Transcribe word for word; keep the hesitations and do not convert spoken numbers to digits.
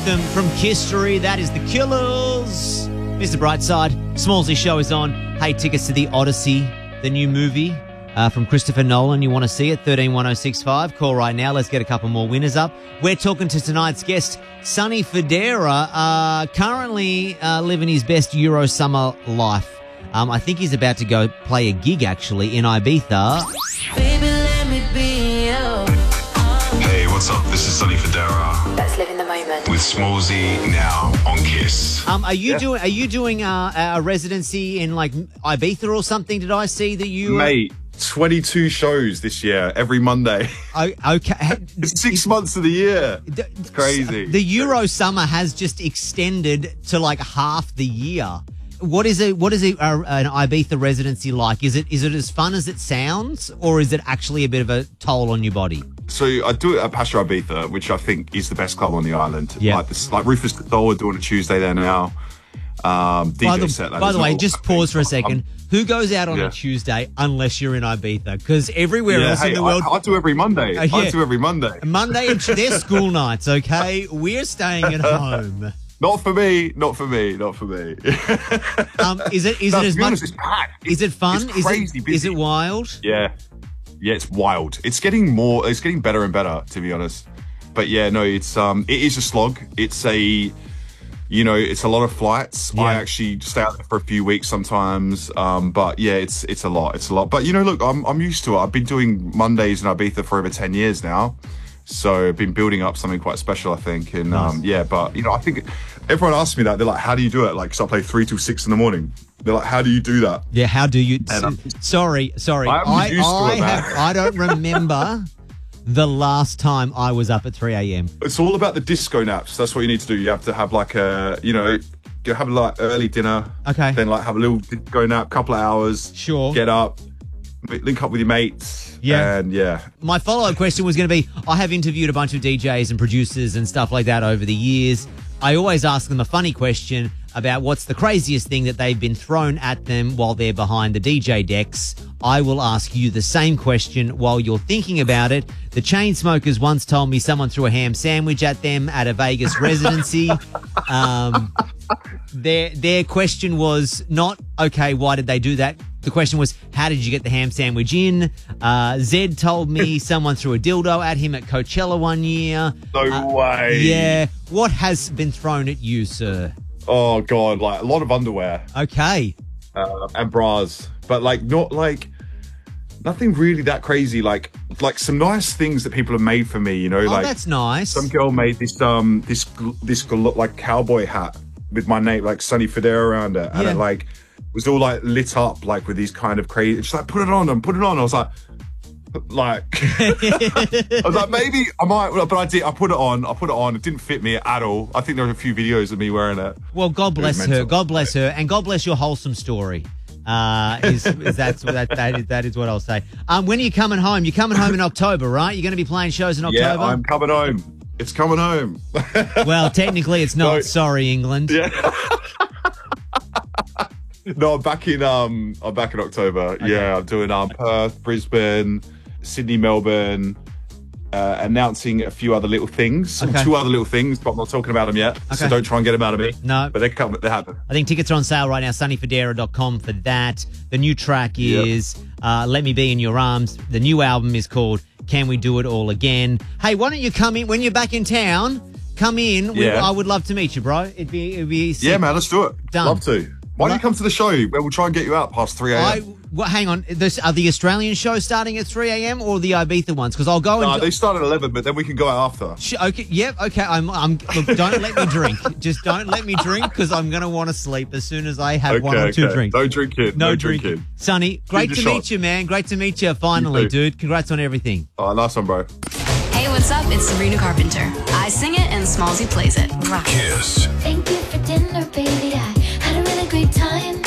anthem from History. That is The Killers. Mister Brightside, Smallsy show is on. Hey, tickets to The Odyssey, the new movie uh, from Christopher Nolan. You want to see it? thirteen one oh six five. Call right now. Let's get a couple more winners up. We're talking to tonight's guest, Sonny Fodera, uh, currently uh, living his best Euro summer life. Um, I think he's about to go play a gig, actually, in Ibiza. Baby, let me be you. Hey, what's up? This is Sonny Fodera. Let's live in the moment. With Smallsy now on Kiss. Um, are you Yeah. doing? Are you doing uh, a residency in like Ibiza or something? Did I see that you? Uh, Mate, twenty-two shows this year, every Monday. Oh, okay. It's six months of the year. It's crazy. The Euro summer has just extended to like half the year. What is it? What is it? Uh, an Ibiza residency like? Is it is it as fun as it sounds, or is it actually a bit of a toll on your body? So I do it at Pacha Ibiza, which I think is the best club on the island. Yeah. Like, this, like Rufus Cathol are doing a Tuesday there now. Um, D J By the, set that by as the way, well, just I pause think. for a second. Um, Who goes out on yeah. a Tuesday unless you're in Ibiza? Because everywhere yeah, else hey, in the world, I, I do every Monday. Uh, yeah. I do every Monday. Monday and they're school nights. Okay, we're staying at home. Not for me. Not for me. Not for me. Um, is it is No, it to as be much? honest, it's packed. Is it fun? It's is crazy it busy. is it wild? Yeah. Yeah, it's wild. It's getting more, it's getting better and better, to be honest. But yeah, no, it's, um, it is a slog. It's a, you know, it's a lot of flights. Yeah. I actually stay out there for a few weeks sometimes. Um, but yeah, it's, it's a lot. It's a lot. But you know, look, I'm, I'm used to it. I've been doing Mondays in Ibiza for over ten years now. So I've been building up something quite special, I think. And, Nice. um, yeah, but you know, I think everyone asks me that. They're like, how do you do it? Like, so I play three till six in the morning. They're like, how do you do that? Yeah. How do you? And I'm- sorry, sorry. I'm I used to I it, man. have. I don't remember the last time I was up at three a.m. It's all about the disco naps. That's what you need to do. You have to have like a, you know, you have like early dinner. Okay. Then like have a little disco nap, couple of hours. Sure. Get up, link up with your mates. Yeah. And yeah. My follow-up question was going to be, I have interviewed a bunch of D Js and producers and stuff like that over the years. I always ask them a funny question about what's the craziest thing that they've been thrown at them while they're behind the D J decks. I will ask you the same question while you're thinking about it. The Chainsmokers once told me someone threw a ham sandwich at them at a Vegas residency. Um, their their question was not, okay, why did they do that? The question was, how did you get the ham sandwich in? Uh, Zed told me someone threw a dildo at him at Coachella one year. No Uh, way. Yeah. What has been thrown at you, sir? Oh God, like a lot of underwear Okay. uh, and bras, but like not like nothing really that crazy. Like like some nice things that people have made for me. You know, Oh, like that's nice. some girl made this um this this look like cowboy hat with my name like Sonny Fodera around it, and Yeah. it like was all like lit up like with these kind of crazy. She's like, put it on and put it on. I was like, like I was like, maybe I might, but I did. I put it on. I put it on. It didn't fit me at all. I think there were a few videos of me wearing it. Well, God bless was her. mental. God bless her, and God bless your wholesome story. Uh, is, is that's that that is, that is what I'll say. Um, when are you coming home? You're coming home in October, right? You're going to be playing shows in October. Yeah, I'm coming home. It's coming home. Well, technically, it's not. No. Sorry, England. Yeah. No, I'm back in um I'm back in October. Yeah, I'm doing um Perth, Brisbane, Sydney, Melbourne, uh, announcing a few other little things. Okay. Two other little things, but I'm not talking about them yet. So Okay. don't try and get them out of me. No. But they come they happen. I think tickets are on sale right now, sunny fodera dot com for that. The new track Yep. is uh, Let Me Be in Your Arms. The new album is called Can We Do It All Again? Hey, why don't you come in when you're back in town? Come in. We, Yeah. I would love to meet you, bro. It'd be, it'd be sick. Yeah, man, let's do it. Done. Love to. Why don't you come to the show? Where we'll try and get you out past three I, a.m. well, hang on. This, are the Australian shows starting at three a.m. or the Ibiza ones? Because I'll go and... No, they start at eleven, but then we can go out after. Sh- okay, yep, okay. I'm, I'm. Look, don't let me drink. Just don't let me drink because I'm gonna want to sleep as soon as I have Okay, one or two okay. drinks. No drinking. No, No drinking. drinking. Sonny, great your to shot. meet you, man. Great to meet you. Finally, You too. dude. Congrats on everything. Oh, nice one, bro. Hey, what's up? It's Sabrina Carpenter. I sing it and Smallsy plays it. Rock. Kiss. Thank you for dinner, baby. I had a really great time.